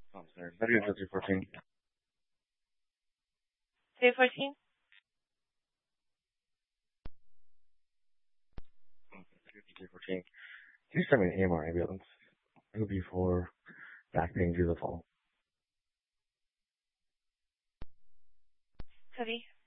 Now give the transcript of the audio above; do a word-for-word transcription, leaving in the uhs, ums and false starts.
Oh, sorry. Maybe it's three fourteen. three fourteen? three fourteen. Can you send me an A M R ambulance? It would be for back pain due to the fall. Cody?